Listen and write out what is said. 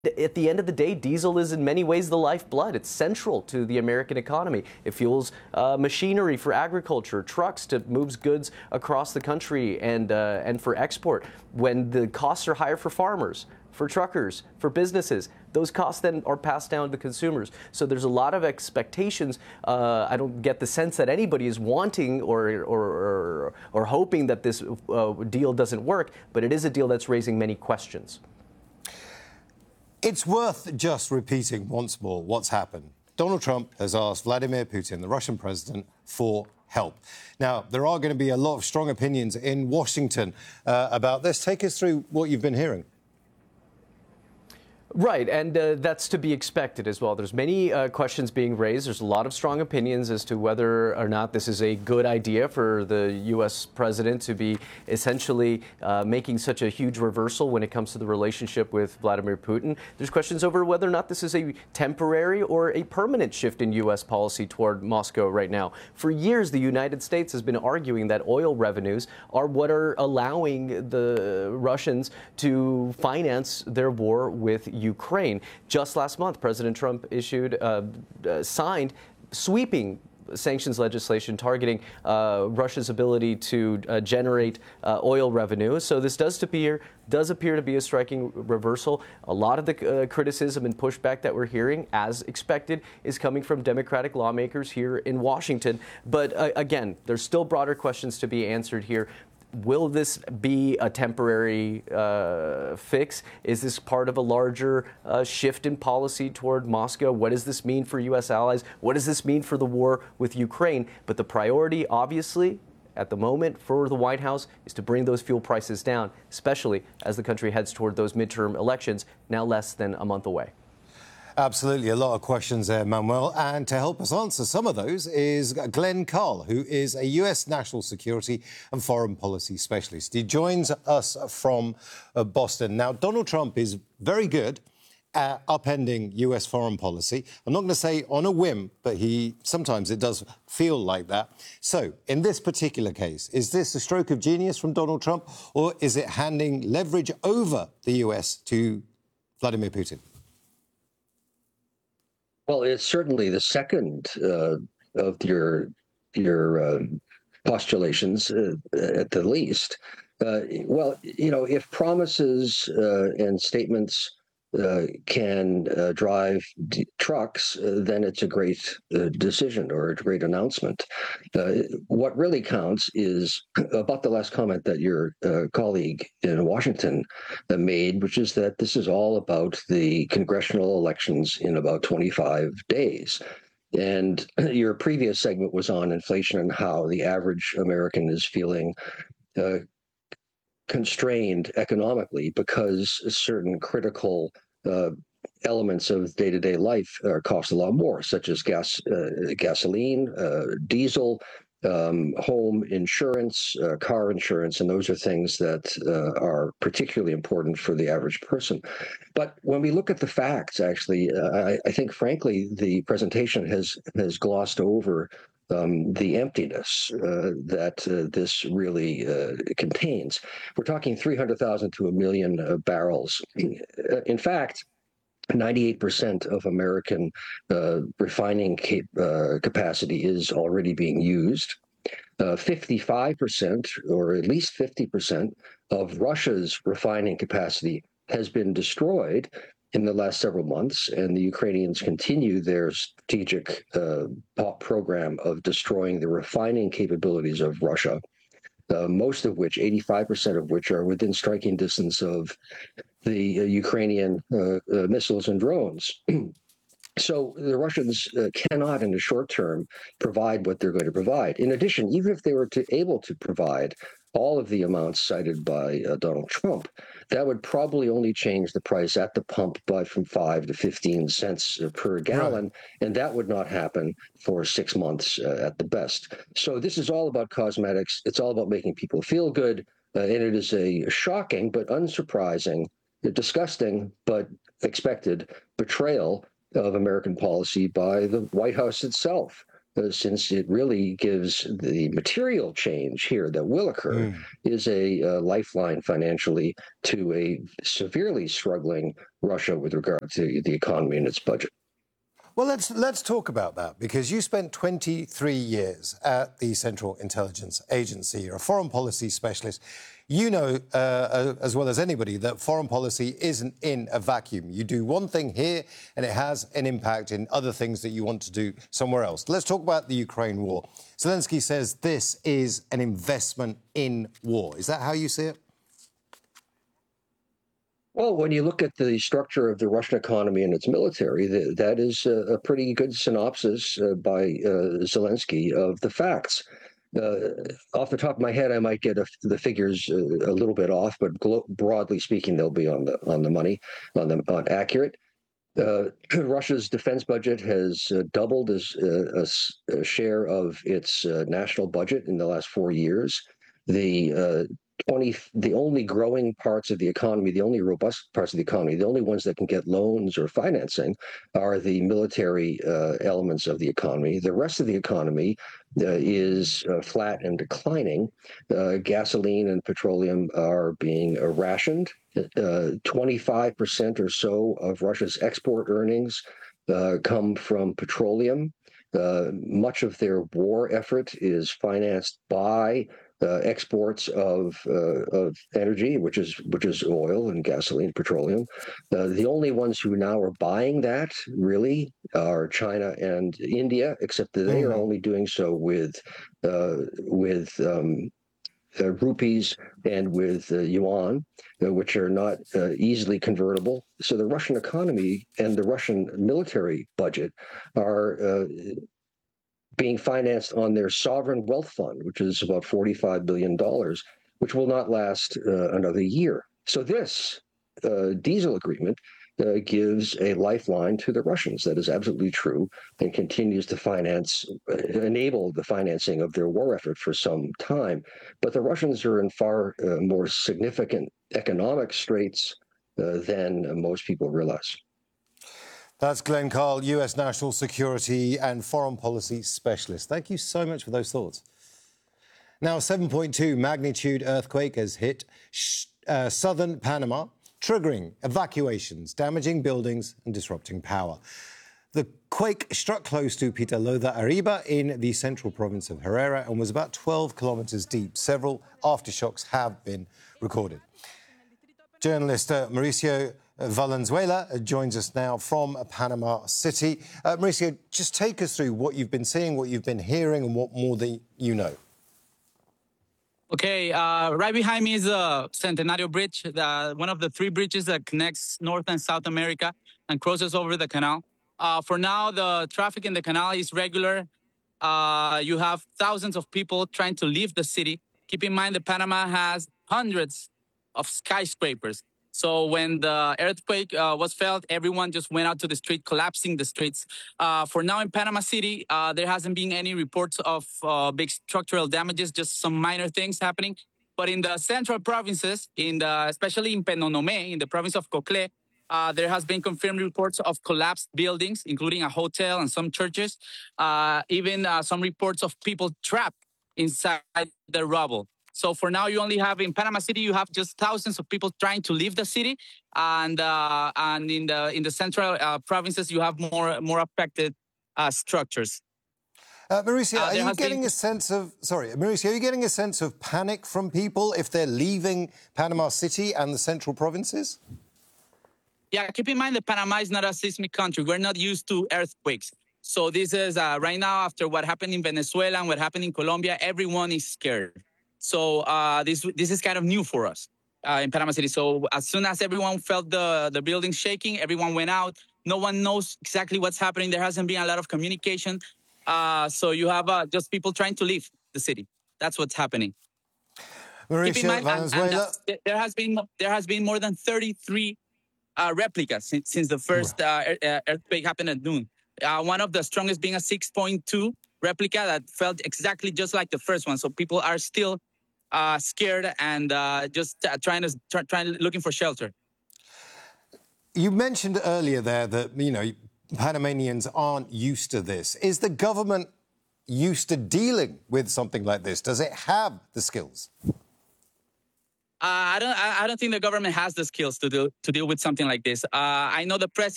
At the end of the day, diesel is in many ways the lifeblood. It's central to the American economy. It fuels machinery for agriculture, trucks to moves goods across the country and for export. When the costs are higher for farmers, for truckers, for businesses, those costs then are passed down to consumers. So there's a lot of expectations. I don't get the sense that anybody is wanting or hoping that this deal doesn't work, but it is a deal that's raising many questions. It's worth just repeating once more what's happened. Donald Trump has asked Vladimir Putin, the Russian president, for help. Now, there are going to be a lot of strong opinions in Washington about this. Take us through what you've been hearing. Right, and that's to be expected as well. There's many questions being raised. There's a lot of strong opinions as to whether or not this is a good idea for the U.S. president to be essentially making such a huge reversal when it comes to the relationship with Vladimir Putin. There's questions over whether or not this is a temporary or a permanent shift in U.S. policy toward Moscow right now. For years, the United States has been arguing that oil revenues are what are allowing the Russians to finance their war with Ukraine. Just last month, President Trump signed sweeping sanctions legislation targeting Russia's ability to generate oil revenue. So this does appear to be a striking reversal. A lot of the criticism and pushback that we're hearing, as expected, is coming from Democratic lawmakers here in Washington. But again, there's still broader questions to be answered here. Will this be a temporary fix? Is this part of a larger shift in policy toward Moscow? What does this mean for U.S. allies? What does this mean for the war with Ukraine? But the priority, obviously, at the moment for the White House is to bring those fuel prices down, especially as the country heads toward those midterm elections, now less than a month away. Absolutely. A lot of questions there, Manuel. And to help us answer some of those is Glenn Carl, who is a U.S. national security and foreign policy specialist. He joins us from Boston. Now, Donald Trump is very good at upending U.S. foreign policy. I'm not going to say on a whim, but sometimes it does feel like that. So, in this particular case, is this a stroke of genius from Donald Trump, or is it handing leverage over the U.S. to Vladimir Putin? Well, it's certainly the second of your postulations, at the least. Well, if promises and statements can drive trucks, then it's a great decision or a great announcement. What really counts is about the last comment that your colleague in Washington made, which is that this is all about the congressional elections in about 25 days. And your previous segment was on inflation and how the average American is feeling constrained economically because certain critical elements of day-to-day life cost a lot more, such as gasoline, diesel, home insurance, car insurance, and those are things that are particularly important for the average person. But when we look at the facts, actually, I think, frankly, the presentation has glossed over the emptiness that this really contains. We're talking 300,000 to 1 million barrels. In fact, 98% of American refining capacity is already being used. 55%, or at least 50%, of Russia's refining capacity has been destroyed in the last several months, and the Ukrainians continue their strategic program of destroying the refining capabilities of Russia, most of which, 85% of which, are within striking distance of the Ukrainian missiles and drones. So the Russians cannot, in the short term, provide what they're going to provide. In addition, even if they were able to provide all of the amounts cited by Donald Trump, that would probably only change the price at the pump by from 5 to 15 cents per gallon, right. And that would not happen for 6 months at the best. So this is all about cosmetics. It's all about making people feel good, and it is a shocking but unsurprising, disgusting but expected betrayal of American policy by the White House itself. since it really gives the material change here that will occur is a lifeline financially to a severely struggling Russia with regard to the economy and its budget. Well, let's talk about that, because you spent 23 years at the Central Intelligence Agency. You're a foreign policy specialist. You know, as well as anybody, that foreign policy isn't in a vacuum. You do one thing here, and it has an impact in other things that you want to do somewhere else. Let's talk about the Ukraine war. Zelensky says this is an investment in war. Is that how you see it? Well, when you look at the structure of the Russian economy and its military, that is a pretty good synopsis by Zelensky of the facts. Off the top of my head, I might get the figures a little bit off, but broadly speaking, they'll be on the money, on accurate. Russia's defense budget has doubled as a share of its national budget in the last 4 years. The only growing parts of the economy, the only robust parts of the economy, the only ones that can get loans or financing are the military elements of the economy. The rest of the economy is flat and declining. Gasoline and petroleum are being rationed. 25% or so of Russia's export earnings come from petroleum. Much of their war effort is financed by exports of energy, which is oil and gasoline, petroleum. The only ones who now are buying that really are China and India, except that they are only doing so with rupees and with yuan, which are not easily convertible. So the Russian economy and the Russian military budget are being financed on their sovereign wealth fund, which is about $45 billion, which will not last another year. So this diesel agreement gives a lifeline to the Russians. That is absolutely true, and continues to enable the financing of their war effort for some time. But the Russians are in far more significant economic straits than most people realize. That's Glenn Carl, US National Security and Foreign Policy Specialist. Thank you so much for those thoughts. Now, a 7.2 magnitude earthquake has hit southern Panama, triggering evacuations, damaging buildings and disrupting power. The quake struck close to Pitalo de Arriba in the central province of Herrera and was about 12 kilometers deep. Several aftershocks have been recorded. Journalist Mauricio Valenzuela joins us now from Panama City. Mauricio, just take us through what you've been seeing, what you've been hearing, and what more you know. Okay, right behind me is the Centenario Bridge, one of the 3 bridges that connects North and South America and crosses over the canal. For now, the traffic in the canal is regular. You have thousands of people trying to leave the city. Keep in mind that Panama has hundreds of skyscrapers. So when the earthquake was felt, everyone just went out to the street, collapsing the streets. For now in Panama City, there hasn't been any reports of big structural damages, just some minor things happening. But in the central provinces, especially in Penonomé, in the province of Coclé, there has been confirmed reports of collapsed buildings, including a hotel and some churches, even some reports of people trapped inside the rubble. So for now, you only have in Panama City, you have just thousands of people trying to leave the city, and in the central provinces, you have more affected structures. Mauricio, are you getting a sense of Mauricio, are you getting a sense of panic from people if they're leaving Panama City and the central provinces? Yeah, keep in mind that Panama is not a seismic country. We're not used to earthquakes. So this is right now, after what happened in Venezuela and what happened in Colombia, everyone is scared. So this is kind of new for us in Panama City. So as soon as everyone felt the building shaking, everyone went out. No one knows exactly what's happening. There hasn't been a lot of communication. So you have just people trying to leave the city. That's what's happening. Mauricio, keep in mind, Venezuela. There has been more than 33 replicas since the first earthquake happened at noon. One of the strongest being a 6.2 replica that felt exactly just like the first one. So people are still scared and just looking for shelter. You mentioned earlier there that, Panamanians aren't used to this. Is the government used to dealing with something like this? Does it have the skills? I don't think the government has the skills to deal with something like this. I know the president